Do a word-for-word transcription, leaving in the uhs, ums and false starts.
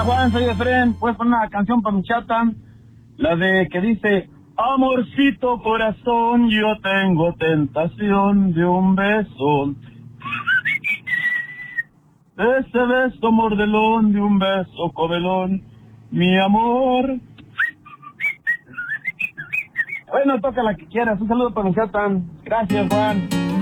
Hola Juan, soy Efren. Puedes poner una canción para mi chata, la de que dice: amorcito corazón, yo tengo tentación de un beso. De ese beso mordelón, de un beso codelón, mi amor. Bueno, toca la que quieras. Un saludo para mi chata. Gracias, Juan.